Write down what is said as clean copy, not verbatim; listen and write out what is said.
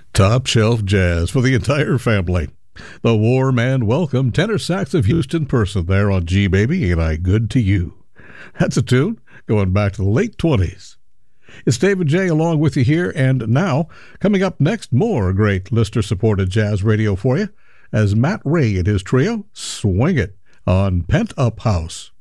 Top shelf jazz for the entire family. The warm and welcome tenor sax of Houston person there on G Baby, Ain't I Good to You? That's a tune going back to the late 20s. It's David J. along with you here, and now, coming up next, more great listener-supported jazz radio for you as Matt Ray and his trio swing it on Pent Up House.